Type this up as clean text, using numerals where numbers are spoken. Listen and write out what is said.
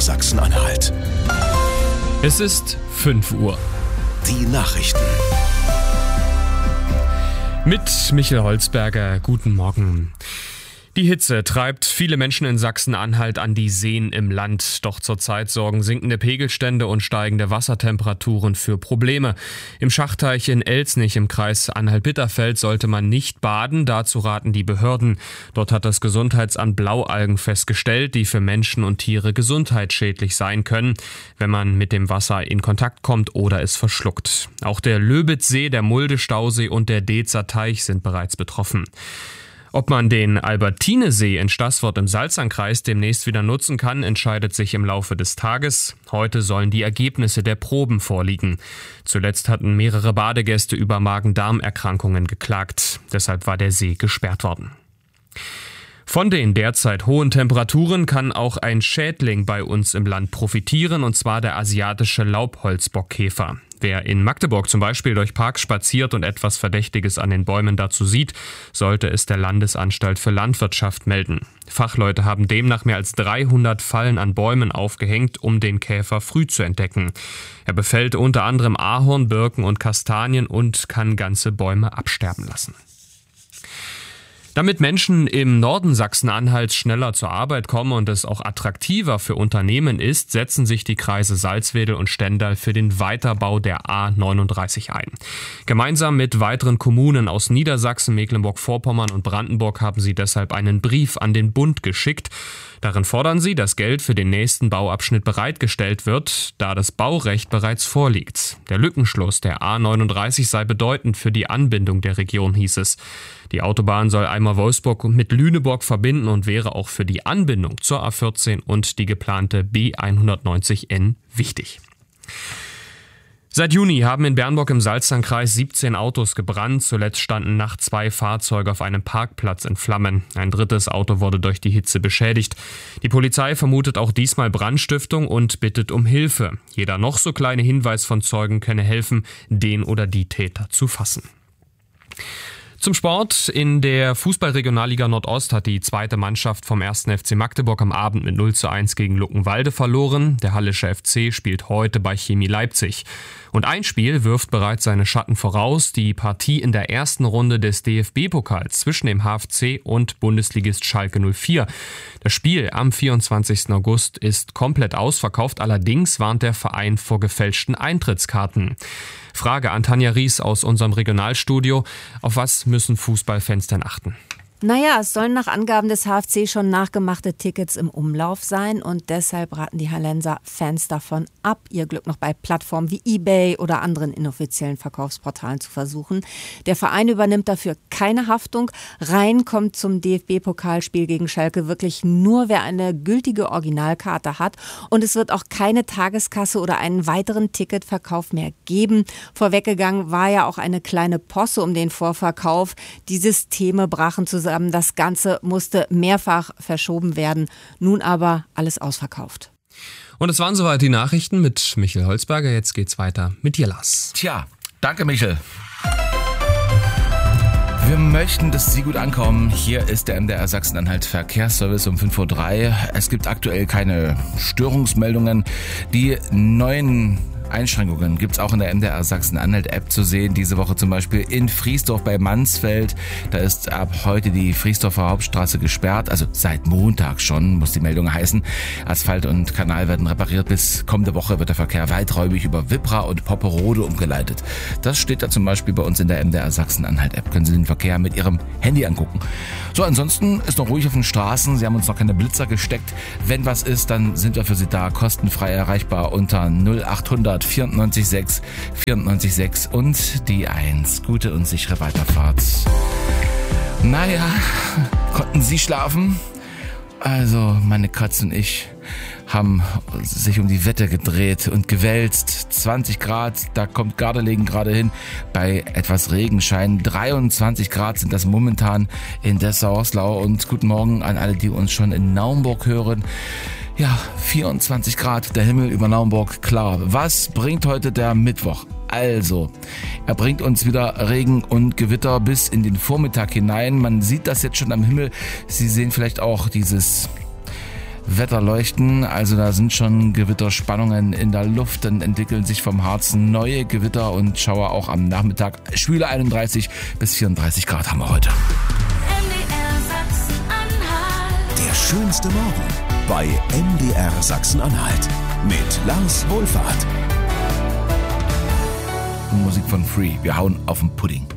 Sachsen-Anhalt. Es ist 5 Uhr. Die Nachrichten. Mit Michael Holzberger, guten Morgen. Die Hitze treibt viele Menschen in Sachsen-Anhalt an die Seen im Land. Doch zurzeit sorgen sinkende Pegelstände und steigende Wassertemperaturen für Probleme. Im Schachteich in Elsnich im Kreis Anhalt-Bitterfeld sollte man nicht baden. Dazu raten die Behörden. Dort hat das Gesundheitsamt Blaualgen festgestellt, die für Menschen und Tiere gesundheitsschädlich sein können, wenn man mit dem Wasser in Kontakt kommt oder es verschluckt. Auch der Löbitzsee, der Mulde-Stausee und der Dezer Teich sind bereits betroffen. Ob man den Albertinesee in Staßfurt im Salzernkreis demnächst wieder nutzen kann, entscheidet sich im Laufe des Tages. Heute sollen die Ergebnisse der Proben vorliegen. Zuletzt hatten mehrere Badegäste über Magen-Darm-Erkrankungen geklagt. Deshalb war der See gesperrt worden. Von den derzeit hohen Temperaturen kann auch ein Schädling bei uns im Land profitieren, und zwar der asiatische Laubholzbockkäfer. Wer in Magdeburg zum Beispiel durch Parks spaziert und etwas Verdächtiges an den Bäumen dazu sieht, sollte es der Landesanstalt für Landwirtschaft melden. Fachleute haben demnach mehr als 300 Fallen an Bäumen aufgehängt, um den Käfer früh zu entdecken. Er befällt unter anderem Ahorn, Birken und Kastanien und kann ganze Bäume absterben lassen. Damit Menschen im Norden Sachsen-Anhalts schneller zur Arbeit kommen und es auch attraktiver für Unternehmen ist, setzen sich die Kreise Salzwedel und Stendal für den Weiterbau der A39 ein. Gemeinsam mit weiteren Kommunen aus Niedersachsen, Mecklenburg-Vorpommern und Brandenburg haben sie deshalb einen Brief an den Bund geschickt. Darin fordern sie, dass Geld für den nächsten Bauabschnitt bereitgestellt wird, da das Baurecht bereits vorliegt. Der Lückenschluss der A39 sei bedeutend für die Anbindung der Region, hieß es. Die Autobahn soll einmal Wolfsburg mit Lüneburg verbinden und wäre auch für die Anbindung zur A14 und die geplante B190N wichtig. Seit Juni haben in Bernburg im Salzernkreis 17 Autos gebrannt. Zuletzt standen nachts 2 Fahrzeuge auf einem Parkplatz in Flammen. Ein drittes Auto wurde durch die Hitze beschädigt. Die Polizei vermutet auch diesmal Brandstiftung und bittet um Hilfe. Jeder noch so kleine Hinweis von Zeugen könne helfen, den oder die Täter zu fassen. Zum Sport. In der Fußball-Regionalliga Nordost hat die zweite Mannschaft vom 1. FC Magdeburg am Abend mit 0:1 gegen Luckenwalde verloren. Der Hallische FC spielt heute bei Chemie Leipzig. Und ein Spiel wirft bereits seine Schatten voraus. Die Partie in der ersten Runde des DFB-Pokals zwischen dem HFC und Bundesligist Schalke 04. Das Spiel am 24. August ist komplett ausverkauft. Allerdings warnt der Verein vor gefälschten Eintrittskarten. Frage an Tanja Ries aus unserem Regionalstudio. Auf was müssen Fußballfans denn achten? Naja, es sollen nach Angaben des HFC schon nachgemachte Tickets im Umlauf sein und deshalb raten die Hallenser Fans davon ab, ihr Glück noch bei Plattformen wie eBay oder anderen inoffiziellen Verkaufsportalen zu versuchen. Der Verein übernimmt dafür keine Haftung. Rein kommt zum DFB-Pokalspiel gegen Schalke wirklich nur, wer eine gültige Originalkarte hat, und es wird auch keine Tageskasse oder einen weiteren Ticketverkauf mehr geben. Vorweggegangen war ja auch eine kleine Posse um den Vorverkauf. Die Systeme brachen zusammen. Das Ganze musste mehrfach verschoben werden. Nun aber alles ausverkauft. Und es waren soweit die Nachrichten mit Michael Holzberger. Jetzt geht's weiter mit dir, Lars. Tja, danke Michael. Wir möchten, dass Sie gut ankommen. Hier ist der MDR Sachsen-Anhalt Verkehrsservice um 5:03 Uhr. Es gibt aktuell keine Störungsmeldungen. Die neuen Einschränkungen gibt es auch in der MDR Sachsen-Anhalt-App zu sehen. Diese Woche zum Beispiel in Friesdorf bei Mansfeld. Da ist ab heute die Friesdorfer Hauptstraße gesperrt. Also seit Montag schon, muss die Meldung heißen. Asphalt und Kanal werden repariert. Bis kommende Woche wird der Verkehr weiträumig über Wippra und Popperode umgeleitet. Das steht da zum Beispiel bei uns in der MDR Sachsen-Anhalt-App. Können Sie den Verkehr mit Ihrem Handy angucken. So, ansonsten ist noch ruhig auf den Straßen. Sie haben uns noch keine Blitzer gesteckt. Wenn was ist, dann sind wir für Sie da. Kostenfrei erreichbar unter 0800 94 6 und die 1. Gute und sichere Weiterfahrt. Naja, konnten Sie schlafen? Also, meine Katze und ich haben sich um die Wette gedreht und gewälzt. 20 Grad, da kommt Gardelegen gerade hin. Bei etwas Regenschein 23 Grad sind das momentan in Dessau-Roßlau. Und guten Morgen an alle, die uns schon in Naumburg hören. Ja, 24 Grad, der Himmel über Naumburg, klar. Was bringt heute der Mittwoch? Also, er bringt uns wieder Regen und Gewitter bis in den Vormittag hinein. Man sieht das jetzt schon am Himmel. Sie sehen vielleicht auch dieses Wetterleuchten. Also da sind schon Gewitterspannungen in der Luft. Dann entwickeln sich vom Harz neue Gewitter und Schauer auch am Nachmittag. Schwüle 31 bis 34 Grad haben wir heute. Der schönste Morgen bei MDR Sachsen-Anhalt mit Lars Wohlfahrt. Musik von Free. Wir hauen auf den Pudding.